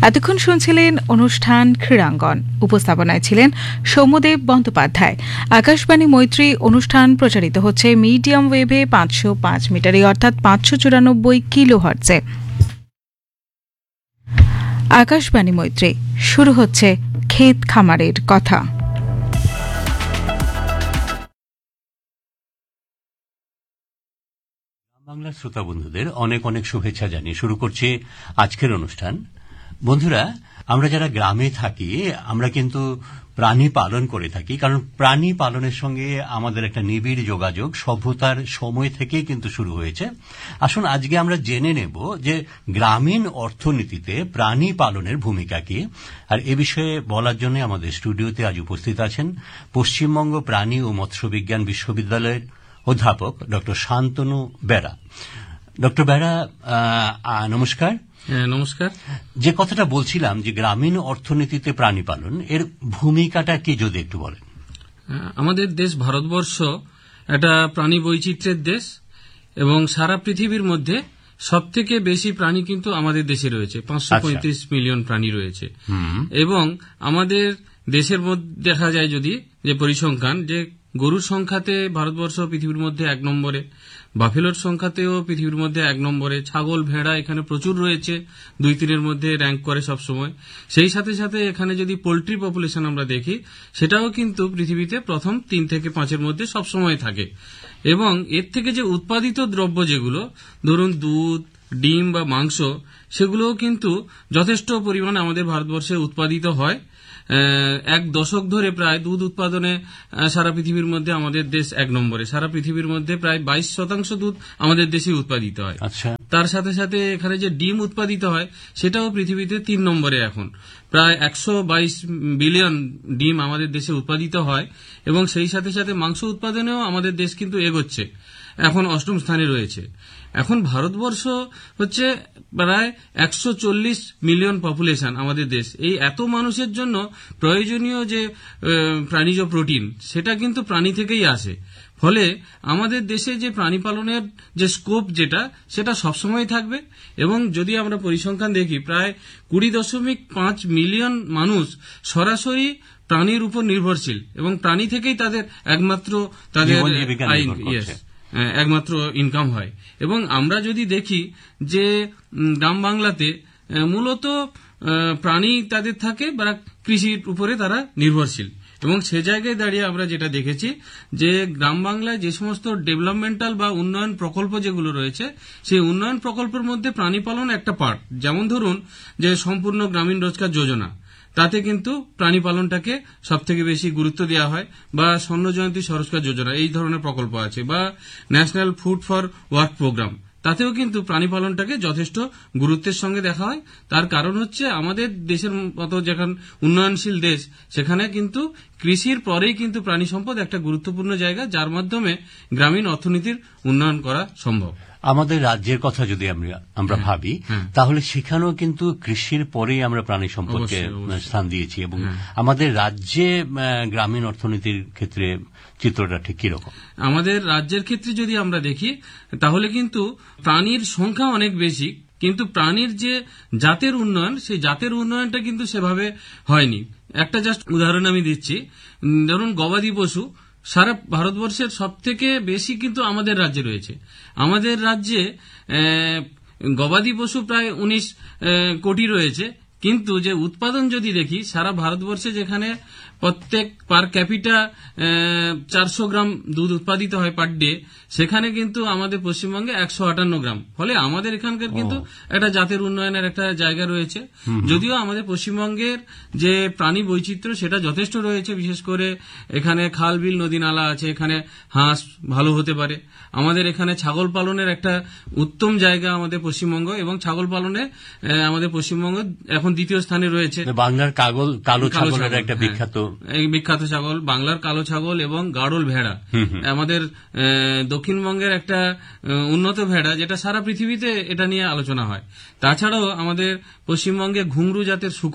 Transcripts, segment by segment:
এতক্ষণ শুনছিলেন অনুষ্ঠান ক্রীড়াঙ্গন। উপস্থাপনায় ছিলেন সৌম্যদেব বন্দ্যোপাধ্যায়। আকাশবাণী মৈত্রী অনুষ্ঠান প্রচারিত হচ্ছে মিডিয়াম ওয়েভে 505 মিটারে অর্থাৎ 594 কিলোহার্টজে। আকাশবাণী মৈত্রী শুরু হচ্ছে ক্ষেত খামারের কথা। বাংলার শ্রোতা বন্ধুদের অনেক অনেক শুভেচ্ছা জানিয়ে শুরু করছি আজকের অনুষ্ঠান। বন্ধুরা, আমরা যারা গ্রামে থাকি আমরা কিন্তু প্রাণী পালন করে থাকি, কারণ প্রাণী পালনের সঙ্গে আমাদের একটা নিবিড় যোগাযোগ সভ্যতার সময় থেকেই কিন্তু শুরু হয়েছে। আসুন আজকে আমরা জেনে নেব যে গ্রামীণ অর্থনীতিতে প্রাণী পালনের ভূমিকা কি। আর এ বিষয়ে বলার জন্য আমাদের স্টুডিওতে আজ উপস্থিত আছেন পশ্চিমবঙ্গ প্রাণী ও মৎস্য বিজ্ঞান বিশ্ববিদ্যালয়ের অধ্যাপক ডক্টর শান্তনু বেরা। ডক্টর বেরা, নমস্কার। নমস্কার। যে কথাটা বলছিলাম যে গ্রামীণ অর্থনীতিতে প্রাণী পালন, এর ভূমিকাটা কি যদি একটু বলেন। আমাদের দেশ ভারতবর্ষ একটা প্রাণী বৈচিত্র্যের দেশ এবং সারা পৃথিবীর মধ্যে সবথেকে বেশি প্রাণী কিন্তু আমাদের দেশে রয়েছে। 535 মিলিয়ন প্রাণী রয়েছে এবং আমাদের দেশের মধ্যে দেখা যায় যদি যে পরিসংখ্যান, যে গরুর সংখ্যাতে ভারতবর্ষ পৃথিবীর মধ্যে 1 নম্বরে, বাফেলোর সংখ্যাতেও পৃথিবীর মধ্যে 1 নম্বরে, ছাগল ভেড়া এখানে প্রচুর রয়েছে, 2-3 মধ্যে র্যাঙ্ক করে সবসময়। সেই সাথে সাথে এখানে যদি পোল্ট্রি পপুলেশন আমরা দেখি, সেটাও কিন্তু পৃথিবীতে প্রথম 3 থেকে 5-এর মধ্যে সবসময় থাকে। এবং এর থেকে যে উৎপাদিত দ্রব্য যেগুলো, ধরুন দুধ, ডিম বা মাংস, সেগুলোও কিন্তু যথেষ্ট পরিমাণে আমাদের ভারতবর্ষে উৎপাদিত হয়। 1 দশক ধরে প্রায় দুধ উৎপাদনে সারা পৃথিবীর মধ্যে আমাদের দেশ 1 নম্বরে। সারা পৃথিবীর মধ্যে প্রায় 22% দুধ আমাদের দেশে উৎপাদিত হয়। তার সাথে সাথে এখানে যে ডিম উৎপাদিত হয় সেটাও পৃথিবীতে 3 নম্বরে। এখন প্রায় 122 বিলিয়ন ডিম আমাদের দেশে উৎপাদিত হয় এবং সেই সাথে সাথে মাংস উৎপাদনেও আমাদের দেশ কিন্তু এগোচ্ছে, এখন 8ম স্থানে রয়েছে। এখন ভারতবর্ষ হচ্ছে প্রায় 140 মিলিয়ন পপুলেশন আমাদের দেশ। এই এত মানুষের জন্য প্রয়োজনীয় যে প্রাণীজ প্রোটিন, সেটা কিন্তু প্রাণী থেকেই আসে। ফলে আমাদের দেশে যে প্রাণী পালনের যে স্কোপ সেটা সবসময় থাকবে। এবং যদি আমরা পরিসংখ্যান দেখি, প্রায় 20.5 মিলিয়ন মানুষ সরাসরি প্রাণীর উপর নির্ভরশীল এবং প্রাণী থেকেই তাদের একমাত্র একমাত্র ইনকাম হয়। এবং আমরা যদি দেখি যে গ্রাম বাংলাতে মূলত প্রাণী তাদের থাকে বা কৃষির উপরে তারা নির্ভরশীল। এবং সে জায়গায় দাঁড়িয়ে আমরা যেটা দেখেছি যে গ্রাম বাংলায় যে সমস্ত ডেভেলপমেন্টাল বা উন্নয়ন প্রকল্প যেগুলো রয়েছে, সেই উন্নয়ন প্রকল্পের মধ্যে প্রাণী পালন একটা পার্ট। যেমন ধরুন যে সম্পূর্ণ গ্রামীণ রোজগার যোজনা, তাতে কিন্তু প্রাণী পালনটাকে সব থেকে বেশি গুরুত্ব দেওয়া হয়। বা স্বর্ণ জয়ন্তী সরোজগার যোজনা, এই ধরনের প্রকল্প আছে। বা national food for work programme, তাতেও কিন্তু প্রাণী পালনটাকে যথেষ্ট গুরুত্বের সঙ্গে দেখা হয়। তার কারণ হচ্ছে আমাদের দেশের মতো যেখানে উন্নয়নশীল দেশ, সেখানে কিন্তু কৃষির পরেই কিন্তু প্রাণী সম্পদ একটা গুরুত্বপূর্ণ জায়গা, যার মাধ্যমে গ্রামীণ অর্থনীতির উন্নয়ন করা সম্ভব। আমাদের রাজ্যের কথা যদি আমরা ভাবি, তাহলে সেখানেও কিন্তু কৃষির পরেই আমরা প্রাণী সম্পদকে স্থান দিয়েছি। এবং আমাদের রাজ্যে গ্রামীণ অর্থনীতির ক্ষেত্রে চিত্রটা ঠিক কিরকম? আমাদের রাজ্যের ক্ষেত্রে যদি আমরা দেখি, তাহলে কিন্তু প্রাণীর সংখ্যা অনেক বেশি, কিন্তু প্রাণীর যে জাতের উন্নয়ন, সেই জাতের উন্নয়নটা কিন্তু সেভাবে হয়নি। একটা জাস্ট উদাহরণ আমি দিচ্ছি। ধরুন গবাদি পশু সারা ভারতবর্ষের সব থেকে বেশি কিন্তু আমাদের রাজ্যে রয়েছে। আমাদের রাজ্যে গবাদি পশু প্রায় 19 কোটি রয়েছে, কিন্তু যে উৎপাদন যদি দেখি, সারা ভারতবর্ষে যেখানে প্রত্যেক পার ক্যাপিটা 400 গ্রাম দুধ উৎপাদিত হয় পার ডে, সেখানে কিন্তু আমাদের পশ্চিমবঙ্গে 158 গ্রাম। ফলে আমাদের এখানকার কিন্তু একটা জাতের উন্নয়নের একটা জায়গা রয়েছে। যদিও আমাদের পশ্চিমবঙ্গের যে প্রাণী বৈচিত্র্য, সেটা যথেষ্ট রয়েছে। বিশেষ করে এখানে খাল বিল নদী নালা আছে, এখানে হাঁস ভালো হতে পারে। আমাদের এখানে ছাগল পালনের একটা উত্তম জায়গা আমাদের পশ্চিমবঙ্গ, এবং ছাগল পালনে আমাদের পশ্চিমবঙ্গ এখন 2য় স্থানে রয়েছে। বাংলার কালো ছাগলের একটা বিখ্যাত ছাগল, বাংলার কালো ছাগল এবং গাড়ল ভেড়া আমাদের দক্ষিণবঙ্গের একটা উন্নত ভেড়া, যেটা সারা পৃথিবীতে এটা নিয়ে আলোচনা হয়। তাছাড়াও আমাদের পশ্চিমবঙ্গে ঘুংরু জাতের শূকর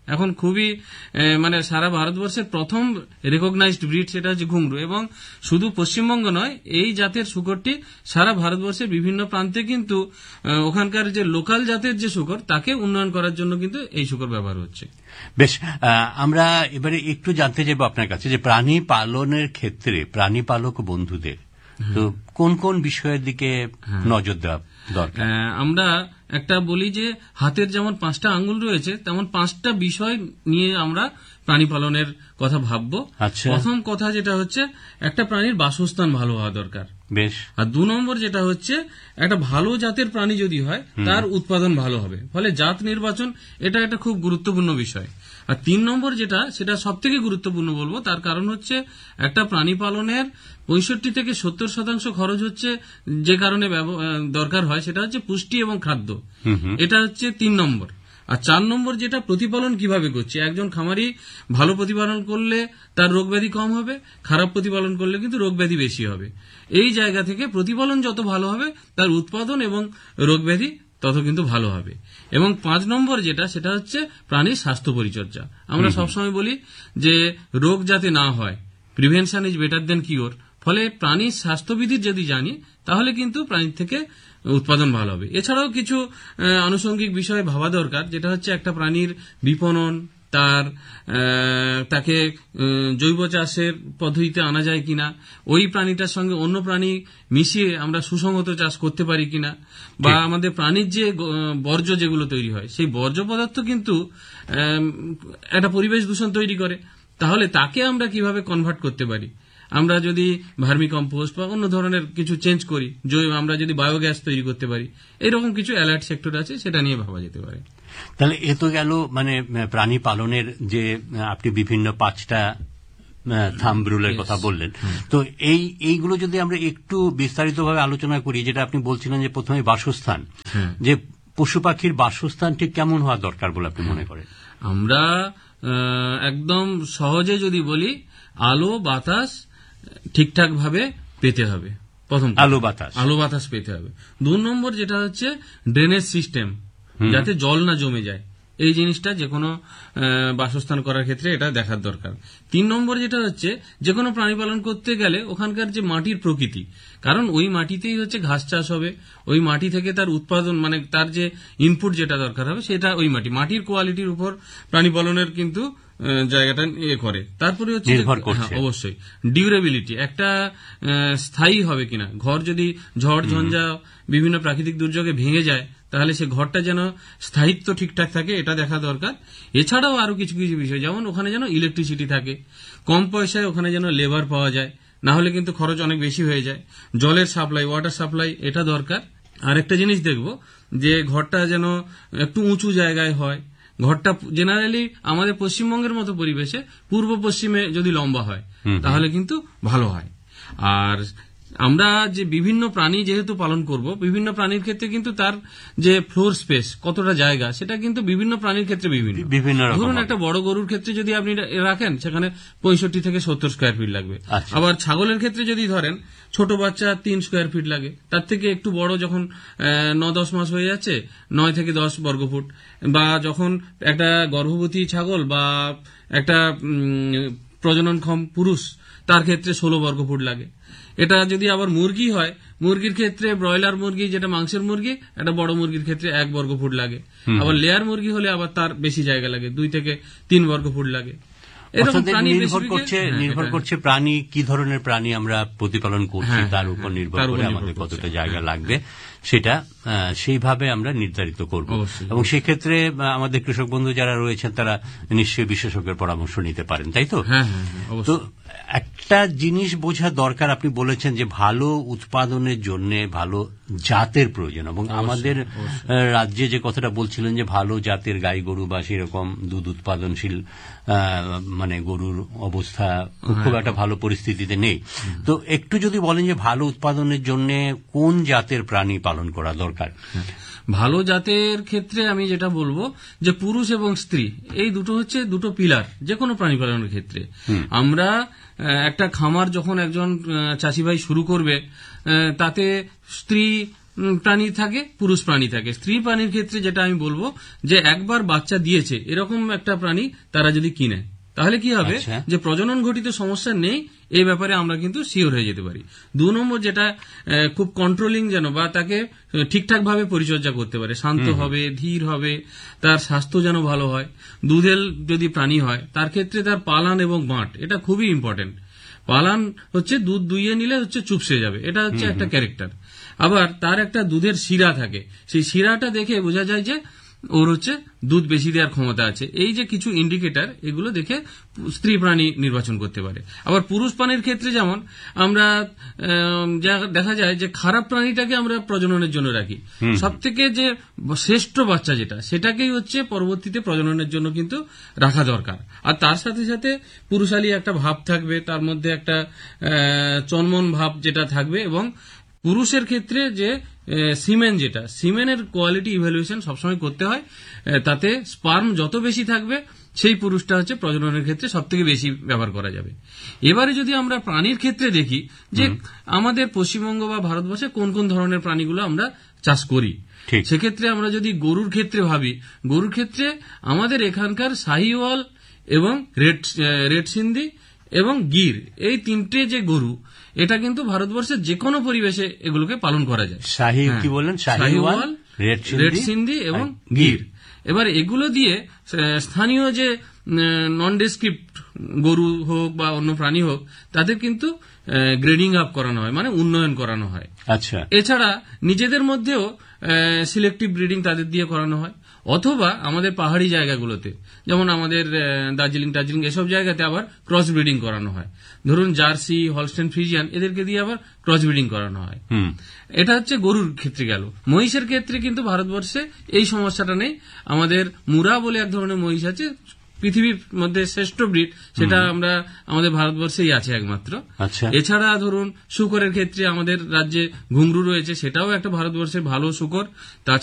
এখন খুবই মানে সারা ভারতবর্ষের প্রথম রেকগনাইজড ব্রিড, সেটা হচ্ছে ঘুংরু। এবং শুধু পশ্চিমবঙ্গ নয়, এই জাতের শূকরটি সারা ভারতবর্ষের বিভিন্ন প্রান্তে কিন্তু ওখানকার যে লোকাল জাতের যে শূকর, তাকে উন্নয়ন করার জন্য কিন্তু এই শূকর ব্যবহার হচ্ছে। বেশ, আমরা এবারে একটু জানতে চাইব আপনার কাছে যে প্রাণী পালনের ক্ষেত্রে প্রাণী পালক বন্ধুদের তো কোন কোন বিষয়ের দিকে নজর দেওয়া দরকার? আমরা একটা বলি যে হাতের যেমন 5টা আঙ্গুল রয়েছে, তেমন 5টা বিষয় নিয়ে আমরা প্রাণী পালনের কথা ভাববো। প্রথম কথা যেটা হচ্ছে, একটা প্রাণীর বাসস্থান ভালো হওয়া দরকার। বেশ। আর 2 নম্বর যেটা হচ্ছে, একটা ভালো জাতের প্রাণী যদি হয় তার উৎপাদন ভালো হবে, ফলে জাত নির্বাচন এটা একটা খুব গুরুত্বপূর্ণ বিষয়। আর 3 নম্বর যেটা, সেটা সব থেকে গুরুত্বপূর্ণ বলবো, তার কারণ হচ্ছে একটা প্রাণী পালনের 65 থেকে 70% খরচ হচ্ছে যে কারণে দরকার হয়, সেটা হচ্ছে পুষ্টি এবং খাদ্য। এটা হচ্ছে 3 নম্বর। আর 4 নম্বর যেটা, প্রতিপালন কিভাবে করছে। একজন খামারি ভালো প্রতিপালন করলে তার রোগ ব্যাধি কম হবে, খারাপ প্রতিপালন করলে কিন্তু রোগ ব্যাধি বেশি হবে। এই জায়গা থেকে প্রতিপালন যত ভালো হবে, তার উৎপাদন এবং রোগ ব্যাধি তত কিন্তু ভালো হবে। এবং 5 নম্বর যেটা, সেটা হচ্ছে প্রাণীর স্বাস্থ্য পরিচর্যা। আমরা সবসময় বলি যে রোগ যাতে না হয়, prevention is better then cure. ফলে প্রাণীর স্বাস্থ্যবিধি যদি জানি, তাহলে কিন্তু প্রাণীর থেকে উৎপাদন ভালো হবে। এছাড়াও কিছু আনুষঙ্গিক বিষয় ভাবা দরকার, যেটা হচ্ছে একটা প্রাণীর বিপণন, তাকে জৈব চাষের পদ্ধতিতে আনা যায় কিনা, ওই প্রাণীটার সঙ্গে অন্য প্রাণী মিশিয়ে আমরা সুসংহত চাষ করতে পারি কিনা, বা আমাদের প্রাণীর যে বর্জ্য যেগুলো তৈরি হয়, সেই বর্জ্য পদার্থ কিন্তু একটা পরিবেশ দূষণ তৈরি করে। তাহলে তাকে আমরা কিভাবে কনভার্ট করতে পারি। আমরা যদি ভার্মি কম্পোস্ট বা অন্য ধরনের কিছু চেঞ্জ করি, আমরা যদি বায়োগ্যাস তৈরি করতে পারি, এরকম কিছু অ্যালার্ট সেক্টর আছে, সেটা নিয়ে ভাবা যেতে পারে। তাহলে এ তো গেল মানে প্রাণী পালনের যে আপনি বিভিন্ন 5টা থাম্ব রুলের কথা বললেন। তো এইগুলো যদি আমরা একটু বিস্তারিতভাবে আলোচনা করি, যেটা আপনি বলছিলেন যে প্রথমে বাসস্থান, যে পশু পাখির বাসস্থান ঠিক কেমন হওয়া দরকার বলে আপনি মনে করেন? আমরা একদম সহজে যদি বলি, আলো বাতাস ঠিকঠাক ভাবে পেতে হবে। প্রথম আলো বাতাস পেতে হবে। 2 নম্বর যেটা হচ্ছে ড্রেনেজ সিস্টেম, যাতে জল না জমে যায়, এই জিনিসটা যে কোনো বাসস্থান করার ক্ষেত্রে এটা দেখার দরকার। 3 নম্বর যেটা হচ্ছে, যে কোনো প্রাণী পালন করতে গেলে ওখানকার যে মাটির প্রকৃতি, কারণ ওই মাটিতেই হচ্ছে ঘাস চাষ হবে, ওই মাটি থেকে তার উৎপাদন মানে তার যে ইনপুট যেটা দরকার হবে, সেটা ওই মাটির কোয়ালিটির উপর প্রাণী পালনের কিন্তু জায়গাটা করে। তারপরে হচ্ছে অবশ্যই ডিউরেবিলিটি, একটা স্থায়ী হবে কিনা। ঘর যদি ঝড় ঝঞ্ঝা বিভিন্ন প্রাকৃতিক দুর্যোগে ভেঙে যায়, তাহলে সে ঘরটা যেন স্থায়িত্ব ঠিকঠাক থাকে, এটা দেখা দরকার। এছাড়াও আরো কিছু কিছু বিষয়, যেমন ওখানে যেন ইলেকট্রিসিটি থাকে, কম পয়সায় ওখানে যেন লেবার পাওয়া যায়, না হলে কিন্তু খরচ অনেক বেশি হয়ে যায়। জলের সাপ্লাই, ওয়াটার সাপ্লাই, এটা দরকার। আর একটা জিনিস দেখব, যে ঘরটা যেন একটু উঁচু জায়গায় হয়। ঘরটা জেনারেলি আমাদের পশ্চিমবঙ্গের মতো পরিবেশে পূর্ব পশ্চিমে যদি লম্বা হয়, তাহলে কিন্তু ভালো হয়। আর আমরা যে বিভিন্ন প্রাণী যেহেতু পালন করব, বিভিন্ন প্রাণীর ক্ষেত্রে কিন্তু তার যে ফ্লোর স্পেস, কতটা জায়গা, সেটা কিন্তু বিভিন্ন প্রাণীর ক্ষেত্রে বিভিন্ন। ধরুন একটা বড় গরুর ক্ষেত্রে যদি আপনি রাখেন, সেখানে 65 থেকে 70 স্কোয়ার ফিট লাগবে। আবার ছাগলের ক্ষেত্রে যদি ধরেন, ছোট বাচ্চা 3 স্কোয়ার ফিট লাগে। তার থেকে একটু বড় যখন 9-10 মাস হয়ে যাচ্ছে, 9 থেকে 10 বর্গফুট। বা যখন একটা গর্ভবতী ছাগল বা একটা প্রজননক্ষম পুরুষ, তার ক্ষেত্রে 16 বর্গফুট লাগে। এটা যদি আবার মুরগি হয়, মুরগির ক্ষেত্রে ব্রয়লার মুরগি যেটা মাংসের মুরগি, একটা বড় মুরগির ক্ষেত্রে 1 বর্গফুট লাগে। আবার লেয়ার মুরগি হলে আবার তার বেশি জায়গা লাগে, 2 থেকে 3 বর্গফুট লাগে। নির্ভর করছে প্রাণী কি ধরনের প্রাণী আমরা প্রতিপালন করছি, তার উপর নির্ভর করে আমাদের কতটা জায়গা লাগবে, সেটা সেইভাবে আমরা নির্ধারিত করব। এবং সেক্ষেত্রে আমাদের কৃষক বন্ধু যারা রয়েছেন, তারা নিশ্চয়ই বিশেষজ্ঞের পরামর্শ নিতে পারেন, তাই তো? তো একটা জিনিস বোঝা দরকার, আপনি বলেছেন যে ভালো উৎপাদনের জন্য ভালো জাতের প্রয়োজন, এবং আমাদের রাজ্যে যে কথাটা বলছিলেন যে ভালো জাতের গাই গরু বা সেরকম দুধ উৎপাদনশীল মানে গরুর অবস্থা খুব একটা ভালো পরিস্থিতিতে নেই। তো একটু যদি বলেন যে ভালো উৎপাদনের জন্য কোন জাতের প্রাণী পালন করা দরকার? ভালো জাতের ক্ষেত্রে আমি যেটা বলবো, যে পুরুষ এবং স্ত্রী, এই দুটো হচ্ছে দুটো পিলার যে কোনো প্রাণী পালনের ক্ষেত্রে। আমরা একটা খামার যখন একজন চাষি ভাই শুরু করবে, তাতে স্ত্রী প্রাণী থাকে, পুরুষ প্রাণী থাকে। স্ত্রী প্রাণীর ক্ষেত্রে যেটা আমি বলবো যে একবার বাচ্চা দিয়েছে এরকম একটা প্রাণী তারা যদি কিনে, তাহলে কি হবে আচ্ছা। যে প্রজনন ঘটিত সমস্যা নেই, এই ব্যাপারে আমরা কিন্তু শিওর হয়ে যেতে পারি। 2 নম্বর যেটা খুব কন্ট্রোলিং যেন, বা তাকে ঠিকঠাক ভাবে পরিচর্যা করতে পারে, শান্ত হবে, ধীর হবে, তার স্বাস্থ্য যেন ভালো হয়। দুধেল যদি প্রাণী হয় তার ক্ষেত্রে তার পালান এবং বাঁট এটা খুবই ইম্পর্টেন্ট। পালান হচ্ছে দুধ দুইয়ে নিলে হচ্ছে চুপসে যাবে, এটা হচ্ছে একটা ক্যারেক্টার। আবার তার একটা দুধের শিরা থাকে, সেই শিরাটা দেখে বোঝা যায় যে ওর হচ্ছে দুধ বেশি দেওয়ার ক্ষমতা আছে। এই যে কিছু ইন্ডিকেটর, এগুলো দেখে স্ত্রী প্রাণী নির্বাচন করতে পারে। আবার পুরুষ প্রাণীর ক্ষেত্রে যেমন আমরা দেখা যায় যে খারাপ প্রাণীটাকে আমরা প্রজননের জন্য রাখি, সব থেকে যে শ্রেষ্ঠ বাচ্চা যেটা, সেটাকেই হচ্ছে পরবর্তীতে প্রজননের জন্য কিন্তু রাখা দরকার। আর তার সাথে সাথে পুরুষালী একটা ভাব থাকবে, তার মধ্যে একটা চন্মন ভাব যেটা থাকবে। এবং পুরুষের ক্ষেত্রে যে সিমেন, যেটা সিমেনের কোয়ালিটি ইভ্যালুয়েশন সবসময় করতে হয়, তাতে স্পার্ম যত বেশি থাকবে সেই পুরুষটা হচ্ছে প্রজননের ক্ষেত্রে সব থেকে বেশি ব্যবহার করা যাবে। এবারে যদি আমরা প্রাণীর ক্ষেত্রে দেখি যে আমাদের পশ্চিমবঙ্গ বা ভারতবর্ষে কোন কোন ধরনের প্রাণীগুলো আমরা চাষ করি, সেক্ষেত্রে আমরা যদি গরুর ক্ষেত্রে ভাবি, গরুর ক্ষেত্রে আমাদের এখানকার শাহিওয়াল এবং রেড সিন্ধি এবং গির, এই তিনটে যে গরু, এটা কিন্তু ভারতবর্ষের যে কোনো পরিবেশে এগুলোকে পালন করা যায়। কি বললেন? শাহিওয়াল, রেড সিন্ধি এবং গির। এবার এগুলো দিয়ে স্থানীয় যে নন ডেসক্রিপ্ট গরু হোক বা অন্য প্রাণী হোক, তাদের কিন্তু গ্রেডিং আপ করানো হয়, মানে উন্নয়ন করানো হয়। আচ্ছা। এছাড়া নিজেদের মধ্যেও সিলেক্টিভ ব্রিডিং তাদের দিয়ে করানো হয়, অথবা আমাদের পাহাড়ি জায়গাগুলোতে, যেমন আমাদের দার্জিলিং এসব জায়গাতে আবার ক্রস ব্রিডিং করানো হয়। ধরুন জার্সি, হলস্টেইন ফ্রিজিয়ান, এদেরকে দিয়ে আবার ক্রস ব্রিডিং করানো হয়। এটা হচ্ছে গরুর ক্ষেত্রে গেল। মহিষের ক্ষেত্রে কিন্তু ভারতবর্ষে এই সমস্যাটা নেই। আমাদের মুরা বলে এক ধরনের মহিষ আছে, পৃথিবীর মধ্যে শ্রেষ্ঠ ব্রিড, সেটা আমরা আমাদের ভারতবর্ষেই আছে একমাত্র। এছাড়া ধরুন শূকরের ক্ষেত্রে আমাদের রাজ্যে ঘুংরু রয়েছে, সেটাও একটা ভারতবর্ষের ভালো শূকর।